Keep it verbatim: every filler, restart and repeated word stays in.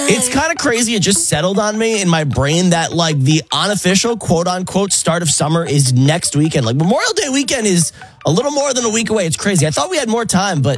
It's kind of crazy. It just settled on me in my brain that like the unofficial quote unquote start of summer is next weekend. Like Memorial Day weekend is a little more than a week away. It's crazy. I thought we had more time, but